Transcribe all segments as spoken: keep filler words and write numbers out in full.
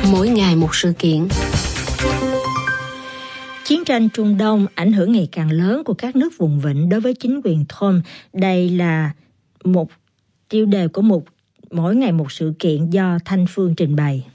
mỗi ngày một sự kiện. Chiến tranh Trung Đông ảnh hưởng ngày càng lớn của các nước vùng vịnh đối với chính quyền Trump. Đây là một tiêu đề của một mỗi ngày một sự kiện do Thanh Phương trình bày.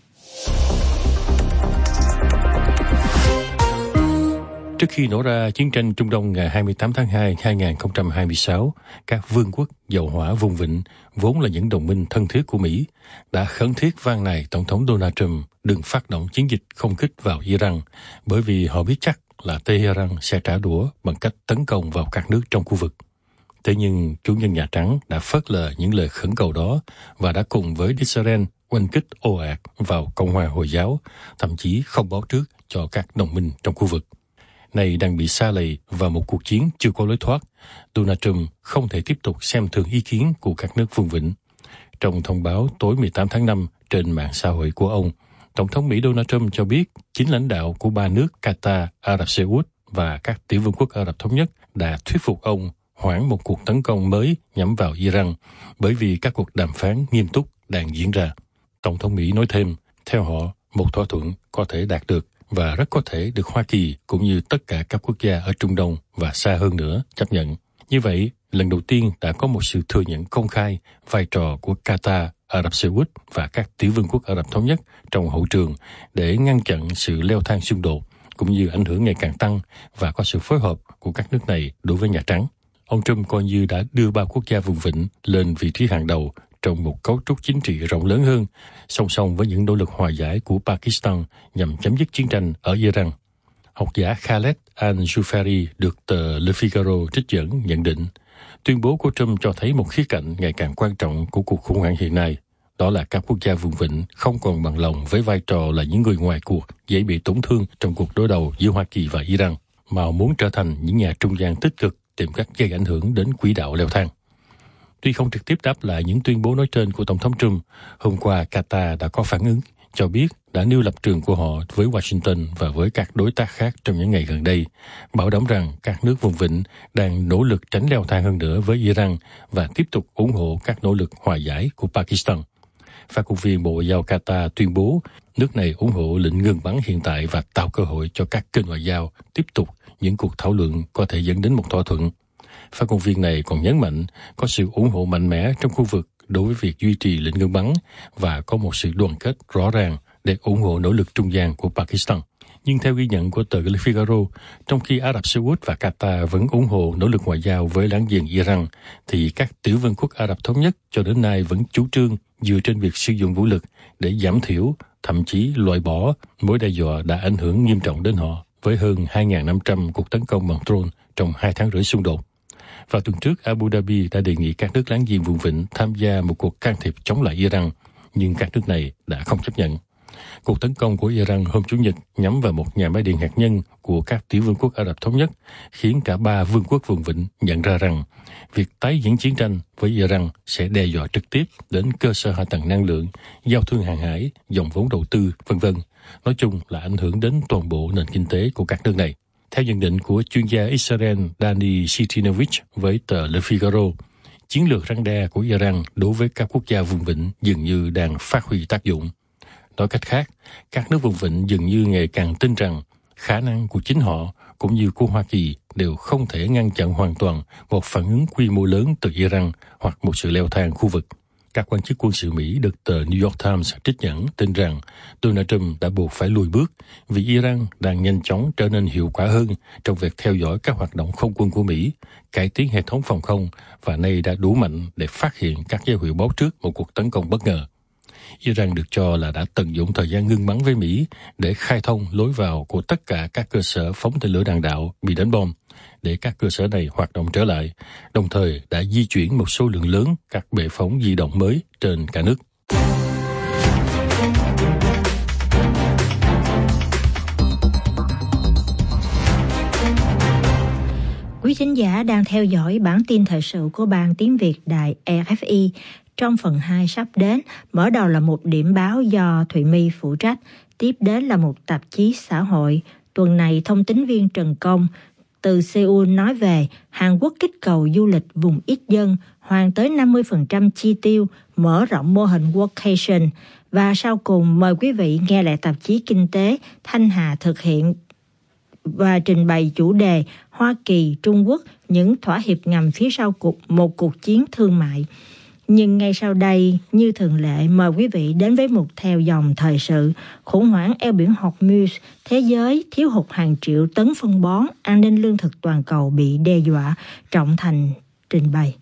Trước khi nổ ra chiến tranh Trung Đông ngày hai mươi tám tháng hai năm hai nghìn không trăm hai mươi sáu, các vương quốc dầu hỏa vùng vịnh, vốn là những đồng minh thân thiết của Mỹ, đã khẩn thiết van nài Tổng thống Donald Trump đừng phát động chiến dịch không kích vào Iran, bởi vì họ biết chắc là Tehran sẽ trả đũa bằng cách tấn công vào các nước trong khu vực. Thế nhưng chủ nhân Nhà Trắng đã phớt lờ những lời khẩn cầu đó và đã cùng với Israel oanh kích ồ ạt vào Cộng hòa Hồi giáo, thậm chí không báo trước cho các đồng minh trong khu vực. Này đang bị sa lầy vào một cuộc chiến chưa có lối thoát, Donald Trump không thể tiếp tục xem thường ý kiến của các nước vùng vịnh. Trong thông báo tối mười tám tháng năm trên mạng xã hội của ông, Tổng thống Mỹ Donald Trump cho biết chính lãnh đạo của ba nước Qatar, Ả Rập Xê Út và các tiểu vương quốc Ả Rập Thống Nhất đã thuyết phục ông hoãn một cuộc tấn công mới nhắm vào Iran, bởi vì các cuộc đàm phán nghiêm túc đang diễn ra. Tổng thống Mỹ nói thêm, theo họ, một thỏa thuận có thể đạt được và rất có thể được Hoa Kỳ cũng như tất cả các quốc gia ở Trung Đông và xa hơn nữa chấp nhận. Như vậy, lần đầu tiên đã có một sự thừa nhận công khai vai trò của Qatar, Ả Rập Xê Út và các tiểu vương quốc Ả Rập Thống Nhất trong hậu trường để ngăn chặn sự leo thang xung đột, cũng như ảnh hưởng ngày càng tăng và có sự phối hợp của các nước này đối với Nhà Trắng. Ông Trump coi như đã đưa ba quốc gia vùng vịnh lên vị trí hàng đầu trong một cấu trúc chính trị rộng lớn hơn, song song với những nỗ lực hòa giải của Pakistan nhằm chấm dứt chiến tranh ở Iran. Học giả Khaled Al-Jufari được tờ Le Figaro trích dẫn nhận định, tuyên bố của Trump cho thấy một khía cạnh ngày càng quan trọng của cuộc khủng hoảng hiện nay, đó là các quốc gia vùng vịnh không còn bằng lòng với vai trò là những người ngoài cuộc dễ bị tổn thương trong cuộc đối đầu giữa Hoa Kỳ và Iran, mà muốn trở thành những nhà trung gian tích cực tìm cách gây ảnh hưởng đến quỹ đạo leo thang. Tuy không trực tiếp đáp lại những tuyên bố nói trên của Tổng thống Trump, hôm qua Qatar đã có phản ứng, cho biết đã nêu lập trường của họ với Washington và với các đối tác khác trong những ngày gần đây, bảo đảm rằng các nước vùng vịnh đang nỗ lực tránh leo thang hơn nữa với Iran và tiếp tục ủng hộ các nỗ lực hòa giải của Pakistan. Phát ngôn viên Bộ Ngoại giao Qatar tuyên bố nước này ủng hộ lệnh ngừng bắn hiện tại và tạo cơ hội cho các kênh ngoại giao tiếp tục những cuộc thảo luận có thể dẫn đến một thỏa thuận. Phát ngôn viên này còn nhấn mạnh có sự ủng hộ mạnh mẽ trong khu vực đối với việc duy trì lệnh ngừng bắn và có một sự đoàn kết rõ ràng để ủng hộ nỗ lực trung gian của Pakistan. Nhưng theo ghi nhận của tờ Le Figaro, trong khi Ả Rập Xê Út và Qatar vẫn ủng hộ nỗ lực ngoại giao với láng giềng Iran, thì các tiểu vương quốc Ả Rập Thống Nhất cho đến nay vẫn chủ trương dựa trên việc sử dụng vũ lực để giảm thiểu, thậm chí loại bỏ mối đe dọa đã ảnh hưởng nghiêm trọng đến họ với hơn hai nghìn năm trăm cuộc tấn công bằng drone trong hai tháng rưỡi xung đột. Vào tuần trước, Abu Dhabi đã đề nghị các nước láng giềng vùng vịnh tham gia một cuộc can thiệp chống lại Iran, nhưng các nước này đã không chấp nhận. Cuộc tấn công của Iran hôm Chủ nhật nhắm vào một nhà máy điện hạt nhân của các tiểu vương quốc Ả Rập Thống Nhất khiến cả ba vương quốc vùng vịnh nhận ra rằng việc tái diễn chiến tranh với Iran sẽ đe dọa trực tiếp đến cơ sở hạ tầng năng lượng, giao thương hàng hải, dòng vốn đầu tư, vân vân. Nói chung là ảnh hưởng đến toàn bộ nền kinh tế của các nước này. Theo nhận định của chuyên gia Israel Dani Sitinovich với tờ Le Figaro, chiến lược răn đe của Iran đối với các quốc gia vùng vịnh dường như đang phát huy tác dụng. Nói cách khác, các nước vùng vịnh dường như ngày càng tin rằng khả năng của chính họ cũng như của Hoa Kỳ đều không thể ngăn chặn hoàn toàn một phản ứng quy mô lớn từ Iran hoặc một sự leo thang khu vực. Các quan chức quân sự Mỹ được tờ New York Times trích dẫn tin rằng Donald Trump đã buộc phải lùi bước vì Iran đang nhanh chóng trở nên hiệu quả hơn trong việc theo dõi các hoạt động không quân của Mỹ, cải tiến hệ thống phòng không và nay đã đủ mạnh để phát hiện các dấu hiệu báo trước một cuộc tấn công bất ngờ. Iran được cho là đã tận dụng thời gian ngưng bắn với Mỹ để khai thông lối vào của tất cả các cơ sở phóng tên lửa đạn đạo bị đánh bom, để các cơ sở này hoạt động trở lại, đồng thời đã di chuyển một số lượng lớn các bệ phóng di động mới trên cả nước. Quý thính giả đang theo dõi bản tin thời sự của Ban Tiếng Việt Đài rờ ép i. Trong phần hai sắp đến, mở đầu là một điểm báo do Thụy My phụ trách, tiếp đến là một tạp chí xã hội. Tuần này, thông tín viên Trần Công từ Seoul nói về Hàn Quốc kích cầu du lịch vùng ít dân, hoàn tới năm mươi phần trăm chi tiêu, mở rộng mô hình workation. Và sau cùng, mời quý vị nghe lại tạp chí Kinh tế Thanh Hà thực hiện và trình bày chủ đề Hoa Kỳ, Trung Quốc, những thỏa hiệp ngầm phía sau cuộc, một cuộc chiến thương mại. Nhưng ngay sau đây, như thường lệ, mời quý vị đến với mục theo dòng thời sự. Khủng hoảng eo biển Hormuz, thế giới thiếu hụt hàng triệu tấn phân bón, an ninh lương thực toàn cầu bị đe dọa. Trọng Thành trình bày.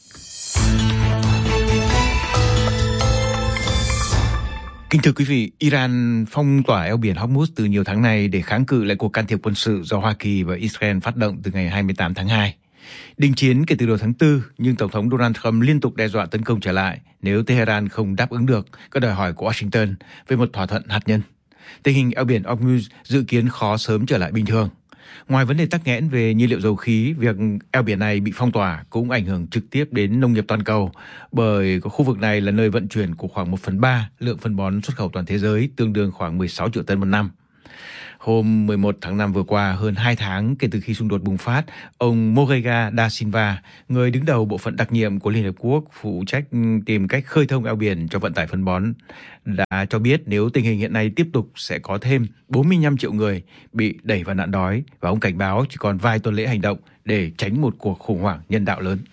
Kính thưa quý vị, Iran phong tỏa eo biển Hormuz từ nhiều tháng nay để kháng cự lại cuộc can thiệp quân sự do Hoa Kỳ và Israel phát động từ ngày hai mươi tám tháng hai. Đình chiến kể từ đầu tháng tư, nhưng Tổng thống Donald Trump liên tục đe dọa tấn công trở lại nếu Tehran không đáp ứng được các đòi hỏi của Washington về một thỏa thuận hạt nhân. Tình hình eo biển Hormuz dự kiến khó sớm trở lại bình thường. Ngoài vấn đề tắc nghẽn về nhiên liệu dầu khí, việc eo biển này bị phong tỏa cũng ảnh hưởng trực tiếp đến nông nghiệp toàn cầu, bởi khu vực này là nơi vận chuyển của khoảng một phần ba lượng phân bón xuất khẩu toàn thế giới, tương đương khoảng mười sáu triệu tấn một năm. Hôm mười một tháng năm vừa qua, hơn hai tháng kể từ khi xung đột bùng phát, ông Moreira da Silva, người đứng đầu bộ phận đặc nhiệm của Liên Hợp Quốc phụ trách tìm cách khơi thông eo biển cho vận tải phân bón, đã cho biết nếu tình hình hiện nay tiếp tục sẽ có thêm bốn mươi lăm triệu người bị đẩy vào nạn đói, và ông cảnh báo chỉ còn vài tuần lễ hành động để tránh một cuộc khủng hoảng nhân đạo lớn.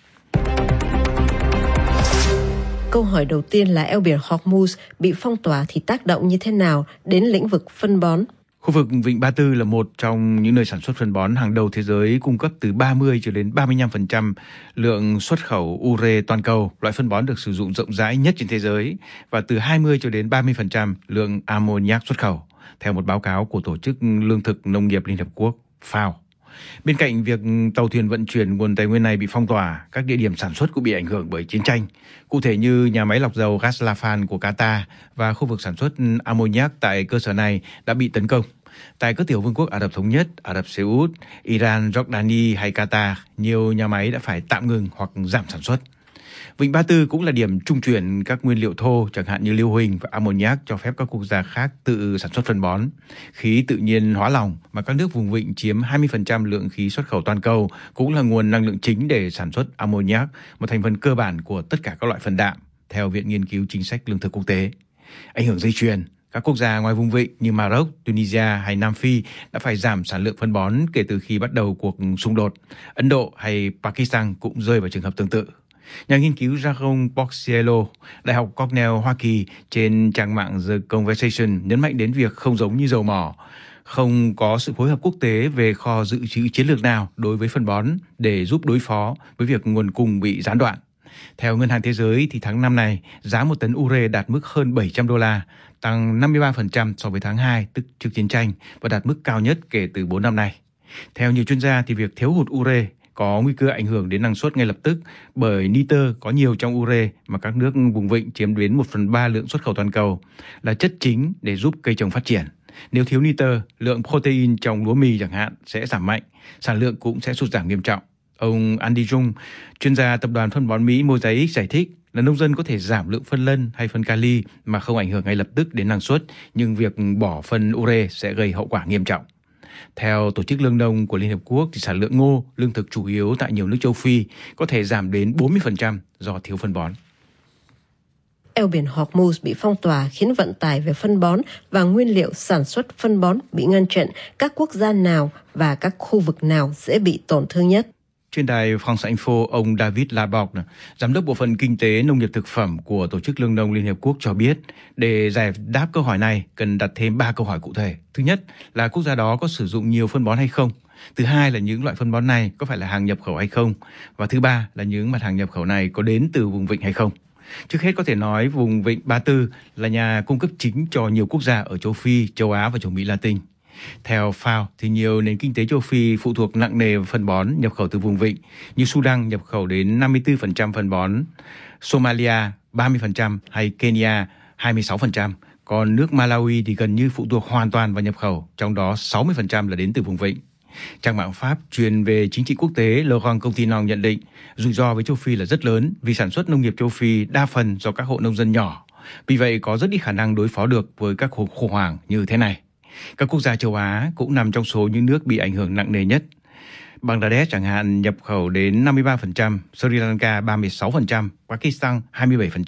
Câu hỏi đầu tiên là eo biển Hormuz bị phong tỏa thì tác động như thế nào đến lĩnh vực phân bón? Khu vực Vịnh Ba Tư là một trong những nơi sản xuất phân bón hàng đầu thế giới, cung cấp từ ba mươi cho đến ba mươi lăm phần trăm lượng xuất khẩu ure toàn cầu, loại phân bón được sử dụng rộng rãi nhất trên thế giới, và từ hai mươi cho đến ba mươi phần trăm lượng ammoniac xuất khẩu, theo một báo cáo của Tổ chức Lương thực Nông nghiệp Liên Hợp Quốc F A O. Bên cạnh việc tàu thuyền vận chuyển nguồn tài nguyên này bị phong tỏa, các địa điểm sản xuất cũng bị ảnh hưởng bởi chiến tranh, cụ thể như nhà máy lọc dầu Ras Laffan của Qatar và khu vực sản xuất ammoniac tại cơ sở này đã bị tấn công. Tại các tiểu vương quốc Ả Rập Thống Nhất, Ả Rập Xê Út, Iran, Jordani hay Qatar, nhiều nhà máy đã phải tạm ngừng hoặc giảm sản xuất. Vịnh Ba Tư cũng là điểm trung chuyển các nguyên liệu thô, chẳng hạn như lưu huỳnh và ammoniac, cho phép các quốc gia khác tự sản xuất phân bón. Khí tự nhiên hóa lỏng mà các nước vùng vịnh chiếm hai mươi phần trăm lượng khí xuất khẩu toàn cầu cũng là nguồn năng lượng chính để sản xuất ammoniac, một thành phần cơ bản của tất cả các loại phân đạm, theo Viện Nghiên cứu Chính sách Lương thực Quốc tế. Ảnh hưởng dây chuyền, các quốc gia ngoài vùng vịnh như Maroc, Tunisia hay Nam Phi đã phải giảm sản lượng phân bón kể từ khi bắt đầu cuộc xung đột. Ấn Độ hay Pakistan cũng rơi vào trường hợp tương tự. Nhà nghiên cứu Jaron Porciello, Đại học Cornell, Hoa Kỳ, trên trang mạng The Conversation nhấn mạnh đến việc không giống như dầu mỏ, không có sự phối hợp quốc tế về kho dự trữ chiến lược nào đối với phân bón để giúp đối phó với việc nguồn cung bị gián đoạn. Theo Ngân hàng Thế giới, thì tháng năm này, giá một tấn ure đạt mức hơn bảy trăm đô la, tăng năm mươi ba phần trăm so với tháng hai, tức trước chiến tranh, và đạt mức cao nhất kể từ bốn năm nay. Theo nhiều chuyên gia, thì việc thiếu hụt ure có nguy cơ ảnh hưởng đến năng suất ngay lập tức, bởi nitơ có nhiều trong ure mà các nước vùng vịnh chiếm đến một phần ba lượng xuất khẩu toàn cầu, là chất chính để giúp cây trồng phát triển. Nếu thiếu nitơ, lượng protein trong lúa mì chẳng hạn sẽ giảm mạnh, sản lượng cũng sẽ sụt giảm nghiêm trọng. Ông Andy Jung, chuyên gia tập đoàn phân bón Mỹ Mosaic, giải thích là nông dân có thể giảm lượng phân lân hay phân kali mà không ảnh hưởng ngay lập tức đến năng suất, nhưng việc bỏ phân ure sẽ gây hậu quả nghiêm trọng. Theo Tổ chức Lương nông của Liên Hợp Quốc, thì sản lượng ngô, lương thực chủ yếu tại nhiều nước châu Phi, có thể giảm đến bốn mươi phần trăm do thiếu phân bón. Eo biển Hormuz bị phong tỏa khiến vận tải về phân bón và nguyên liệu sản xuất phân bón bị ngăn chặn. Các quốc gia nào và các khu vực nào dễ bị tổn thương nhất? Trên đài France Info, ông David Laborde, giám đốc bộ phận kinh tế nông nghiệp thực phẩm của Tổ chức Lương nông Liên Hợp Quốc cho biết, để giải đáp câu hỏi này cần đặt thêm ba câu hỏi cụ thể. Thứ nhất là quốc gia đó có sử dụng nhiều phân bón hay không. Thứ hai là những loại phân bón này có phải là hàng nhập khẩu hay không. Và thứ ba là những mặt hàng nhập khẩu này có đến từ vùng vịnh hay không. Trước hết có thể nói vùng vịnh Ba Tư là nhà cung cấp chính cho nhiều quốc gia ở châu Phi, châu Á và châu Mỹ Latin. Theo F A O, thì nhiều nền kinh tế châu Phi phụ thuộc nặng nề vào phân bón nhập khẩu từ vùng vịnh, như Sudan nhập khẩu đến năm mươi tư phần trăm phân bón, Somalia ba mươi phần trăm hay Kenya hai mươi sáu phần trăm. Còn nước Malawi thì gần như phụ thuộc hoàn toàn vào nhập khẩu, trong đó sáu mươi phần trăm là đến từ vùng vịnh. Trang mạng Pháp chuyên về chính trị quốc tế Le Grand Continent nhận định rủi ro với châu Phi là rất lớn vì sản xuất nông nghiệp châu Phi đa phần do các hộ nông dân nhỏ. Vì vậy có rất ít khả năng đối phó được với các cuộc khủng hoảng như thế này. Các quốc gia châu Á cũng nằm trong số những nước bị ảnh hưởng nặng nề nhất. Bangladesh chẳng hạn nhập khẩu đến năm mươi ba phần trăm, Sri Lanka ba mươi sáu phần trăm, Pakistan hai mươi bảy phần trăm.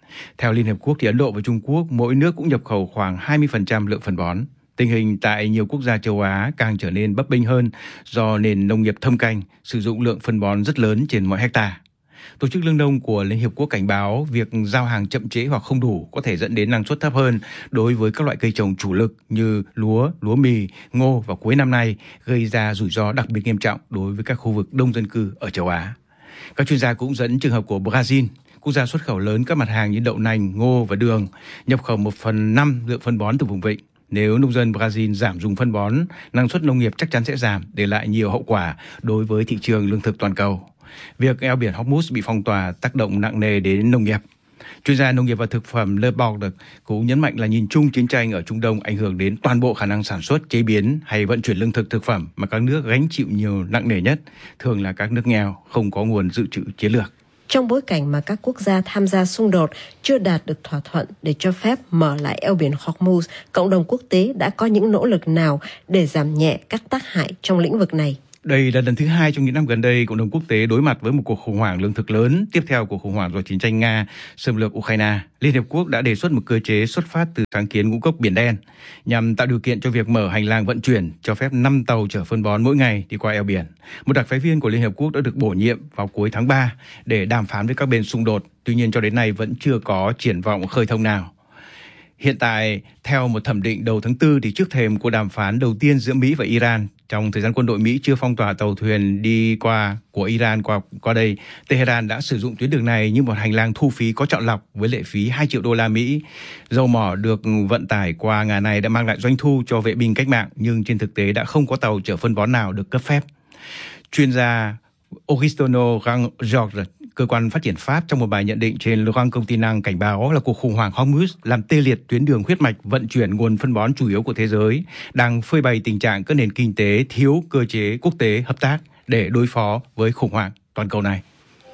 Theo Liên Hợp Quốc thì Ấn Độ và Trung Quốc mỗi nước cũng nhập khẩu khoảng hai mươi phần trăm lượng phân bón. Tình hình tại nhiều quốc gia châu Á càng trở nên bấp bênh hơn do nền nông nghiệp thâm canh sử dụng lượng phân bón rất lớn trên mỗi hectare. Tổ chức Lương Nông của Liên Hiệp Quốc cảnh báo việc giao hàng chậm trễ hoặc không đủ có thể dẫn đến năng suất thấp hơn đối với các loại cây trồng chủ lực như lúa, lúa mì, ngô vào cuối năm nay, gây ra rủi ro đặc biệt nghiêm trọng đối với các khu vực đông dân cư ở châu Á. Các chuyên gia cũng dẫn trường hợp của Brazil, quốc gia xuất khẩu lớn các mặt hàng như đậu nành, ngô và đường, nhập khẩu một phần năm lượng phân bón từ vùng vịnh. Nếu nông dân Brazil giảm dùng phân bón, năng suất nông nghiệp chắc chắn sẽ giảm, để lại nhiều hậu quả đối với thị trường lương thực toàn cầu. Việc eo biển Hormuz bị phong tỏa tác động nặng nề đến nông nghiệp. Chuyên gia nông nghiệp và thực phẩm Le Borg cũng nhấn mạnh là nhìn chung chiến tranh ở Trung Đông ảnh hưởng đến toàn bộ khả năng sản xuất, chế biến hay vận chuyển lương thực thực phẩm mà các nước gánh chịu nhiều nặng nề nhất, thường là các nước nghèo, không có nguồn dự trữ chiến lược. Trong bối cảnh mà các quốc gia tham gia xung đột chưa đạt được thỏa thuận để cho phép mở lại eo biển Hormuz, cộng đồng quốc tế đã có những nỗ lực nào để giảm nhẹ các tác hại trong lĩnh vực này? Đây là lần thứ hai trong những năm gần đây, cộng đồng quốc tế đối mặt với một cuộc khủng hoảng lương thực lớn tiếp theo cuộc khủng hoảng do chiến tranh Nga xâm lược Ukraine. Liên Hiệp Quốc đã đề xuất một cơ chế xuất phát từ sáng kiến ngũ cốc Biển Đen nhằm tạo điều kiện cho việc mở hành lang vận chuyển, cho phép năm tàu chở phân bón mỗi ngày đi qua eo biển. Một đặc phái viên của Liên Hiệp Quốc đã được bổ nhiệm vào cuối tháng ba để đàm phán với các bên xung đột. Tuy nhiên cho đến nay vẫn chưa có triển vọng khơi thông nào. Hiện tại, theo một thẩm định đầu tháng tư, thì trước thềm cuộc đàm phán đầu tiên giữa Mỹ và Iran, trong thời gian quân đội Mỹ chưa phong tỏa tàu thuyền đi qua của Iran qua qua đây, Tehran đã sử dụng tuyến đường này như một hành lang thu phí có chọn lọc với lệ phí hai triệu đô la Mỹ. Dầu mỏ được vận tải qua ngã này đã mang lại doanh thu cho vệ binh cách mạng, nhưng trên thực tế đã không có tàu chở phân bón nào được cấp phép. Chuyên gia Augustino George, cơ quan phát triển Pháp, trong một bài nhận định trên Le Grand Continent cảnh báo là cuộc khủng hoảng Hormuz làm tê liệt tuyến đường huyết mạch vận chuyển nguồn phân bón chủ yếu của thế giới, đang phơi bày tình trạng các nền kinh tế thiếu cơ chế quốc tế hợp tác để đối phó với khủng hoảng toàn cầu này.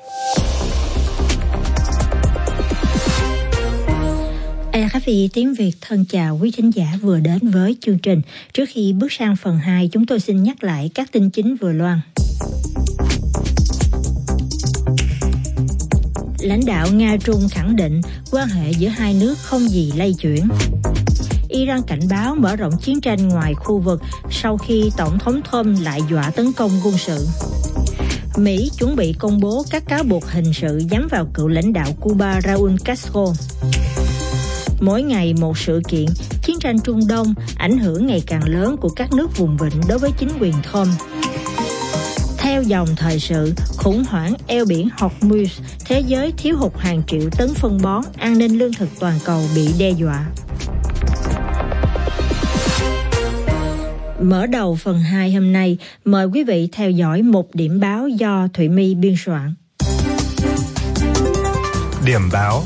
rờ ép i tiếng Việt thân chào quý thính giả vừa đến với chương trình. Trước khi bước sang phần hai, chúng tôi xin nhắc lại các tin chính vừa loan. Lãnh đạo Nga-Trung khẳng định quan hệ giữa hai nước không gì lay chuyển. Iran cảnh báo mở rộng chiến tranh ngoài khu vực sau khi Tổng thống Trump lại dọa tấn công quân sự. Mỹ chuẩn bị công bố các cáo buộc hình sự nhắm vào cựu lãnh đạo Cuba Raúl Castro. Mỗi ngày một sự kiện, chiến tranh Trung Đông ảnh hưởng ngày càng lớn của các nước vùng vịnh đối với chính quyền Trump. Theo dòng thời sự, khủng hoảng eo biển Hormuz, thế giới thiếu hụt hàng triệu tấn phân bón, an ninh lương thực toàn cầu bị đe dọa. Mở đầu phần hai hôm nay, mời quý vị theo dõi một điểm báo do Thụy My biên soạn. Điểm báo.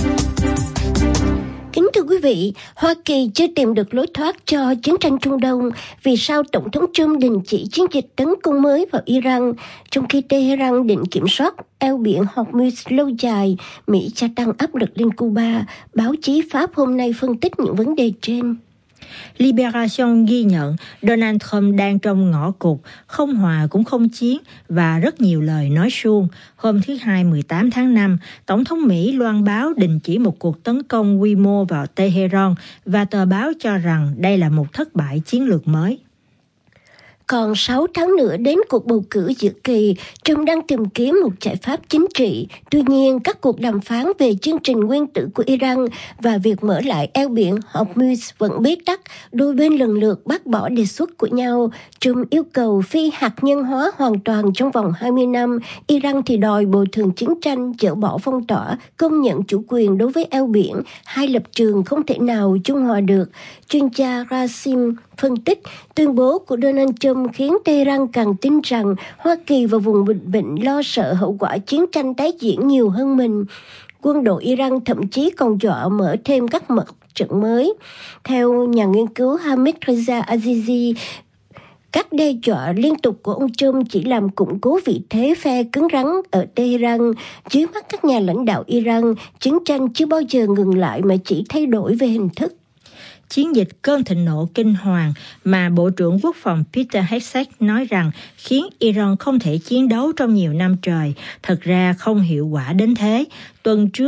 Kính thưa quý vị, Hoa Kỳ chưa tìm được lối thoát cho chiến tranh Trung Đông. Vì sao Tổng thống Trump đình chỉ chiến dịch tấn công mới vào Iran, trong khi Tehran định kiểm soát eo biển Hormuz lâu dài? Mỹ gia tăng áp lực lên Cuba. Báo chí Pháp hôm nay phân tích những vấn đề trên. Libération ghi nhận Donald Trump đang trong ngõ cụt, không hòa cũng không chiến và rất nhiều lời nói suông. Hôm thứ Hai mười tám tháng năm, Tổng thống Mỹ loan báo đình chỉ một cuộc tấn công quy mô vào Tehran và tờ báo cho rằng đây là một thất bại chiến lược mới. Còn sáu tháng nữa đến cuộc bầu cử giữa kỳ, Trump đang tìm kiếm một giải pháp chính trị. Tuy nhiên, các cuộc đàm phán về chương trình nguyên tử của Iran và việc mở lại eo biển Hormuz vẫn bế tắc. Đôi bên lần lượt bác bỏ đề xuất của nhau. Trump yêu cầu phi hạt nhân hóa hoàn toàn trong vòng hai mươi năm. Iran thì đòi bồi thường chiến tranh, dỡ bỏ phong tỏa, công nhận chủ quyền đối với eo biển. Hai lập trường không thể nào trung hòa được. Chuyên gia Rasim phân tích, tuyên bố của Donald Trump khiến Tehran càng tin rằng Hoa Kỳ và vùng Vịnh Vịnh lo sợ hậu quả chiến tranh tái diễn nhiều hơn mình. Quân đội Iran thậm chí còn dọa mở thêm các mặt trận mới. Theo nhà nghiên cứu Hamid Reza Azizi, các đe dọa liên tục của ông Trump chỉ làm củng cố vị thế phe cứng rắn ở Tehran. Dưới mắt các nhà lãnh đạo Iran, chiến tranh chưa bao giờ ngừng lại mà chỉ thay đổi về hình thức. Chiến dịch cơn thịnh nộ kinh hoàng mà Bộ trưởng Quốc phòng Peter Hegseth nói rằng khiến Iran không thể chiến đấu trong nhiều năm trời, thật ra không hiệu quả đến thế. Tuần trước,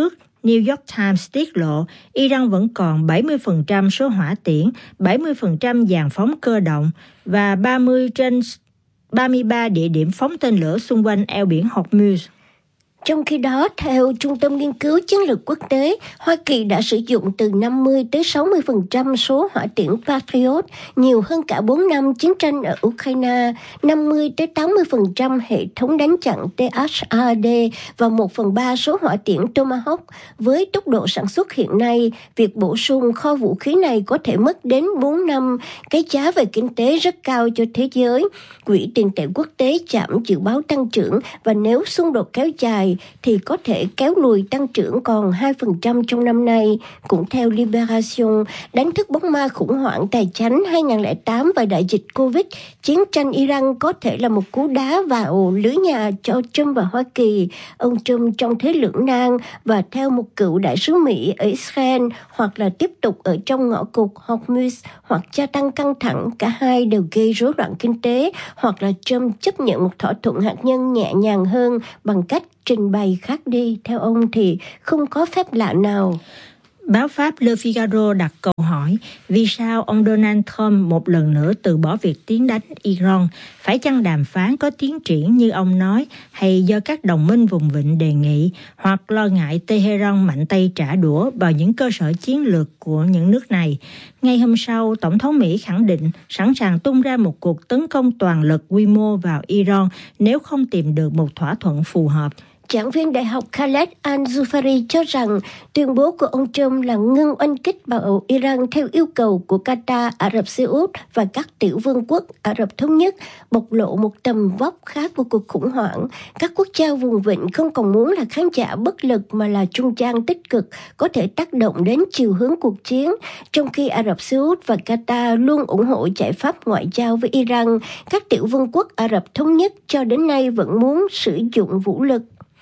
New York Times tiết lộ Iran vẫn còn bảy mươi phần trăm số hỏa tiễn, bảy mươi phần trăm dàn phóng cơ động và ba mươi trên ba mươi ba địa điểm phóng tên lửa xung quanh eo biển Hormuz. Trong khi đó, theo Trung tâm Nghiên cứu Chiến lược Quốc tế, Hoa Kỳ đã sử dụng từ năm mươi tới sáu mươi phần trăm số hỏa tiễn Patriot, nhiều hơn cả bốn năm chiến tranh ở Ukraine, năm mươi tới tám mươi phần trăm hệ thống đánh chặn T H A D và một phần ba số hỏa tiễn Tomahawk. Với tốc độ sản xuất hiện nay, việc bổ sung kho vũ khí này có thể mất đến bốn năm, cái giá về kinh tế rất cao cho thế giới. Quỹ tiền tệ quốc tế chạm dự báo tăng trưởng và nếu xung đột kéo dài, thì có thể kéo lùi tăng trưởng còn hai phần trăm trong năm nay. Cũng theo Liberation, đánh thức bóng ma khủng hoảng tài chánh hai không không tám và đại dịch Covid, chiến tranh Iran có thể là một cú đá vào lưới nhà cho Trump và Hoa Kỳ. Ông Trump trong thế lưỡng nan và theo một cựu đại sứ Mỹ ở Israel, hoặc là tiếp tục ở trong ngõ cụt Hormuz, hoặc gia tăng căng thẳng, cả hai đều gây rối loạn kinh tế, hoặc là Trump chấp nhận một thỏa thuận hạt nhân nhẹ nhàng hơn bằng cách trình bày khác đi. Theo ông thì không có phép lạ nào. Báo Pháp Le Figaro đặt câu hỏi vì sao ông Donald Trump một lần nữa từ bỏ việc tiến đánh Iran, phải chăng đàm phán có tiến triển như ông nói, hay do các đồng minh vùng vịnh đề nghị, hoặc lo ngại Tehran mạnh tay trả đũa vào những cơ sở chiến lược của những nước này. Ngày hôm sau, Tổng thống Mỹ khẳng định sẵn sàng tung ra một cuộc tấn công toàn lực quy mô vào Iran nếu không tìm được một thỏa thuận phù hợp. Giảng viên Đại học Khaled Al-Zufari cho rằng tuyên bố của ông Trump là ngưng oanh kích vào Iran theo yêu cầu của Qatar, Ả Rập Xê Út và các tiểu vương quốc Ả Rập Thống Nhất bộc lộ một tầm vóc khác của cuộc khủng hoảng. Các quốc gia vùng vịnh không còn muốn là khán giả bất lực mà là trung gian tích cực, có thể tác động đến chiều hướng cuộc chiến. Trong khi Ả Rập Xê Út và Qatar luôn ủng hộ giải pháp ngoại giao với Iran, các tiểu vương quốc Ả Rập Thống Nhất cho đến nay vẫn muốn sử dụng vũ lực.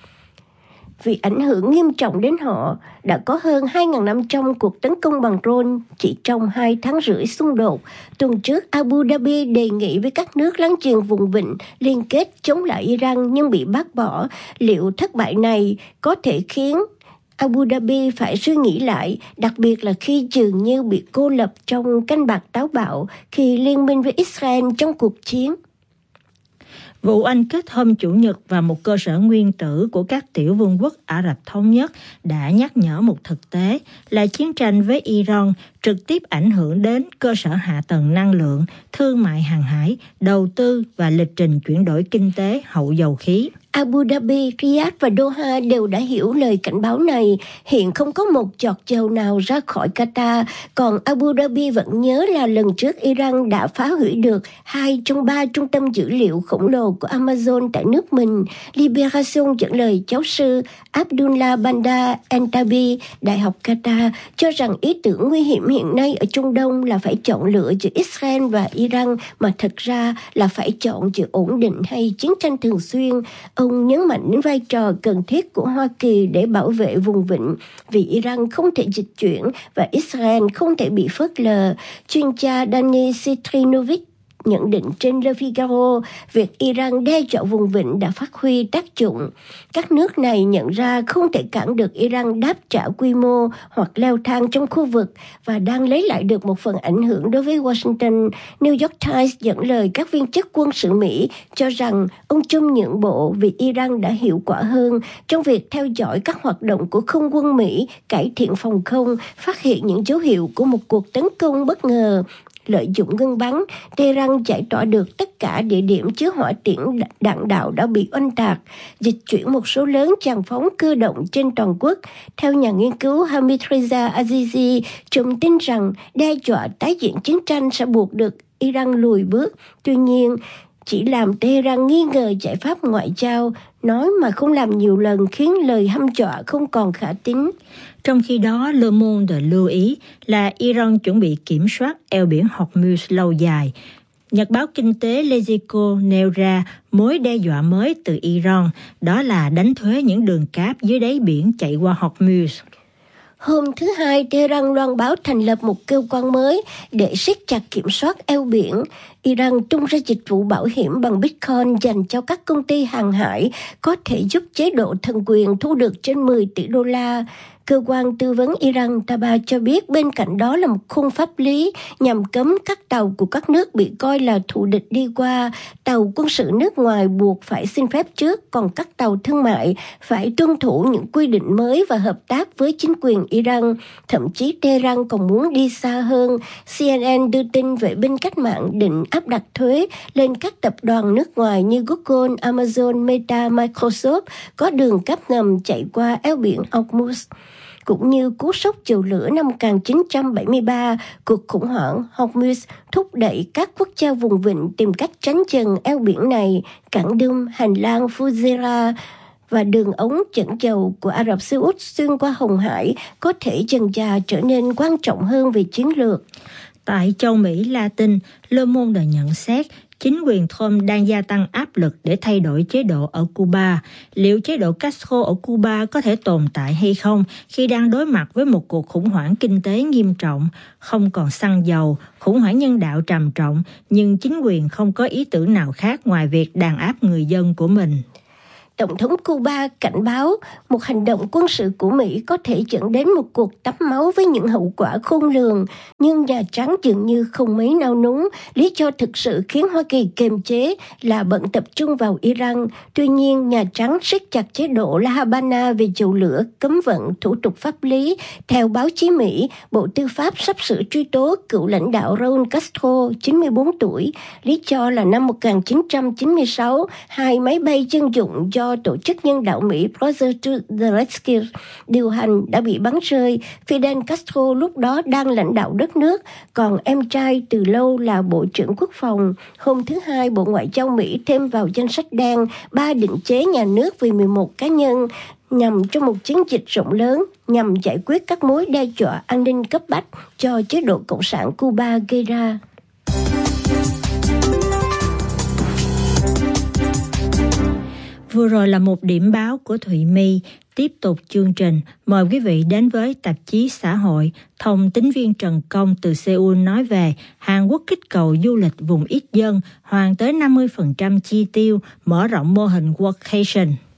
Vì ảnh hưởng nghiêm trọng đến họ, đã có hơn hai nghìn năm trăm cuộc tấn công bằng drone chỉ trong hai tháng rưỡi xung đột. Tuần trước, Abu Dhabi đề nghị với các nước láng giềng vùng vịnh liên kết chống lại Iran nhưng bị bác bỏ. Liệu thất bại này có thể khiến Abu Dhabi phải suy nghĩ lại, đặc biệt là khi dường như bị cô lập trong canh bạc táo bạo khi liên minh với Israel trong cuộc chiến? Vụ oanh kích hôm Chủ nhật vào một cơ sở nguyên tử của các tiểu vương quốc Ả Rập Thống Nhất đã nhắc nhở một thực tế là chiến tranh với Iran trực tiếp ảnh hưởng đến cơ sở hạ tầng năng lượng, thương mại hàng hải, đầu tư và lịch trình chuyển đổi kinh tế hậu dầu khí. Abu Dhabi, Riyadh và Doha đều đã hiểu lời cảnh báo này. Hiện không có một giọt dầu nào ra khỏi Qatar, còn Abu Dhabi vẫn nhớ là lần trước Iran đã phá hủy được hai trong ba trung tâm dữ liệu khổng lồ của Amazon tại nước mình. Liberation dẫn lời giáo sư Abdullah Bandar Entabi, Đại học Qatar, cho rằng ý tưởng nguy hiểm hiện nay ở Trung Đông là phải chọn lựa giữa Israel và Iran, mà thật ra là phải chọn giữa ổn định hay chiến tranh thường xuyên. Ông nhấn mạnh đến vai trò cần thiết của Hoa Kỳ để bảo vệ vùng vịnh, vì Iran không thể dịch chuyển và Israel không thể bị phớt lờ. Chuyên gia Dani Citrinovic nhận định trên Le Figaro, việc Iran đe dọa vùng vịnh đã phát huy tác dụng. Các nước này nhận ra không thể cản được Iran đáp trả quy mô hoặc leo thang trong khu vực và đang lấy lại được một phần ảnh hưởng đối với Washington. New York Times dẫn lời các viên chức quân sự Mỹ cho rằng ông Trump nhượng bộ vì Iran đã hiệu quả hơn trong việc theo dõi các hoạt động của không quân Mỹ, cải thiện phòng không, phát hiện những dấu hiệu của một cuộc tấn công bất ngờ. Lợi dụng ngưng bắn, Tehran giải tỏa được tất cả địa điểm chứa hỏa tiễn đạn đạo đã bị oanh tạc, dịch chuyển một số lớn tràn phóng cơ động trên toàn quốc. Theo nhà nghiên cứu Hamid Reza Azizi, Trump tin rằng đe dọa tái diễn chiến tranh sẽ buộc được Iran lùi bước. Tuy nhiên, chỉ làm Tehran nghi ngờ giải pháp ngoại giao, nói mà không làm nhiều lần khiến lời hăm dọa không còn khả tín. Trong khi đó, Le Monde lưu ý là Iran chuẩn bị kiểm soát eo biển Hormuz lâu dài. Nhật báo kinh tế Lezico nêu ra mối đe dọa mới từ Iran, đó là đánh thuế những đường cáp dưới đáy biển chạy qua Hormuz. Hôm thứ Hai, Tehran loan báo thành lập một cơ quan mới để siết chặt kiểm soát eo biển. Iran tung ra dịch vụ bảo hiểm bằng Bitcoin dành cho các công ty hàng hải, có thể giúp chế độ thần quyền thu được trên mười tỷ đô la. Cơ quan tư vấn Iran Taba cho biết bên cạnh đó là một khung pháp lý nhằm cấm các tàu của các nước bị coi là thù địch đi qua. Tàu quân sự nước ngoài buộc phải xin phép trước, còn các tàu thương mại phải tuân thủ những quy định mới và hợp tác với chính quyền Iran. Thậm chí Tehran còn muốn đi xa hơn. xê en en đưa tin vệ binh cách mạng định áp đặt thuế lên các tập đoàn nước ngoài như Google, Amazon, Meta, Microsoft có đường cáp ngầm chạy qua eo biển Hormuz. Cũng như cú sốc dầu lửa năm một nghìn chín trăm bảy mươi ba, cuộc khủng hoảng Hormuz thúc đẩy các quốc gia vùng vịnh tìm cách tránh dần eo biển này, cảng Đum, hành lang Fujairah và đường ống dẫn dầu của Ả Rập Xê Út xuyên qua Hồng Hải có thể dần dà trở nên quan trọng hơn về chiến lược. Tại châu Mỹ Latin, Le Monde nhận xét chính quyền Trump đang gia tăng áp lực để thay đổi chế độ ở Cuba. Liệu chế độ Castro ở Cuba có thể tồn tại hay không khi đang đối mặt với một cuộc khủng hoảng kinh tế nghiêm trọng, không còn xăng dầu, khủng hoảng nhân đạo trầm trọng, nhưng chính quyền không có ý tưởng nào khác ngoài việc đàn áp người dân của mình. Tổng thống Cuba cảnh báo một hành động quân sự của Mỹ có thể dẫn đến một cuộc tắm máu với những hậu quả khôn lường, nhưng Nhà Trắng dường như không mấy nao núng. Lý do thực sự khiến Hoa Kỳ kiềm chế là bận tập trung vào Iran. Tuy nhiên, Nhà Trắng siết chặt chế độ La Habana về dầu lửa, cấm vận thủ tục pháp lý. Theo báo chí Mỹ, Bộ Tư pháp sắp sửa truy tố cựu lãnh đạo Raúl Castro, chín mươi bốn tuổi. Lý do là năm một nghìn chín trăm chín mươi sáu, hai máy bay dân dụng do Tổ chức nhân đạo Mỹ Project to the Rescue điều hành đã bị bắn rơi. Fidel Castro lúc đó đang lãnh đạo đất nước, còn em trai từ lâu là Bộ trưởng Quốc phòng. Hôm thứ Hai, Bộ Ngoại giao Mỹ thêm vào danh sách đen ba định chế nhà nước vì mười một cá nhân, nhằm trong một chiến dịch rộng lớn nhằm giải quyết các mối đe dọa an ninh cấp bách cho chế độ Cộng sản Cuba gây ra. Vừa rồi là một điểm báo của Thụy My. Tiếp tục chương trình, mời quý vị đến với tạp chí Xã hội. Thông tín viên Trần Công từ Seoul nói về Hàn Quốc kích cầu du lịch vùng ít dân, hoàn tới năm mươi phần trăm chi tiêu, mở rộng mô hình workation.